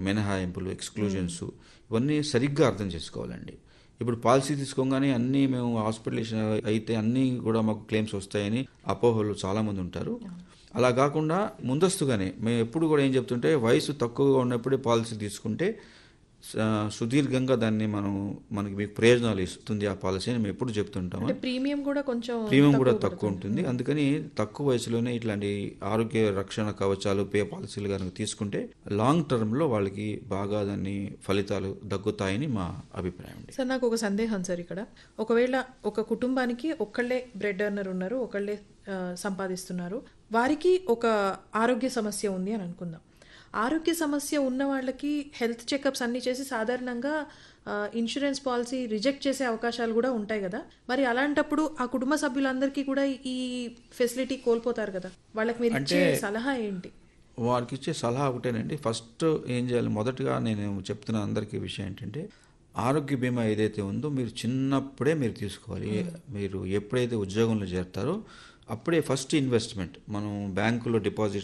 మినహాయింపులు, ఎక్స్క్లూజన్స్ ఇవన్నీ సరిగ్గా అర్థం చేసుకోవాలండి. ఇప్పుడు పాలసీ తీసుకోగానే అన్నీ మేము హాస్పిటలైజేషన్ అయితే అన్నీ కూడా మాకు క్లెయిమ్స్ వస్తాయని అపోహలు చాలామంది ఉంటారు. అలా కాకుండా ముందస్తుగానే మేము ఎప్పుడు కూడా ఏం చెప్తుంటే వయసు తక్కువగా ఉన్నప్పుడే పాలసీ తీసుకుంటే సుదీర్ఘంగా దాన్ని మనకి మీకు ప్రయోజనాలు ఇస్తుంది ఆ పాలసీ అని మేము ఎప్పుడు చెప్తుంటాము. ప్రీమియం కూడా తక్కువ ఉంటుంది. అందుకని తక్కువ వయసులోనే ఇట్లాంటి ఆరోగ్య రక్షణ కవచాలు, పే పాలసీలు కనుక తీసుకుంటే లాంగ్ టర్మ్ లో వాళ్ళకి బాగా దాన్ని ఫలితాలు దగ్గుతాయని మా అభిప్రాయం. సార్ నాకు ఒక సందేహం సార్, ఇక్కడ ఒకవేళ ఒక కుటుంబానికి ఒక్కళ్ళే బ్రెడ్ ఎర్నర్ ఉన్నారు, ఒకళ్ళే సంపాదిస్తున్నారు, వారికి ఒక ఆరోగ్య సమస్య ఉంది అని అనుకుందాం. ఆరోగ్య సమస్య ఉన్న వాళ్ళకి హెల్త్ చెకప్స్ అన్ని చేసి సాధారణంగా ఇన్సూరెన్స్ పాలసీ రిజెక్ట్ చేసే అవకాశాలు కూడా ఉంటాయి కదా. మరి అలాంటప్పుడు ఆ కుటుంబ సభ్యులందరికీ కూడా ఈ ఫెసిలిటీ కోల్పోతారు కదా. వాళ్ళకి మీరు ఇచ్చే సలహా ఏంటి? వారికి ఇచ్చే సలహా ఒకటేనండి. ఫస్ట్ ఏం చేయాలి, మొదటగా నేను చెప్తున్న అందరికీ విషయం ఏంటంటే ఆరోగ్య బీమా ఏదైతే ఉందో మీరు చిన్నప్పుడే మీరు తీసుకోవాలి. మీరు ఎప్పుడైతే ఉద్యోగంలో చేరుతారో అప్పుడే ఫస్ట్ ఇన్వెస్ట్మెంట్ మనం బ్యాంకులో డిపాజిట్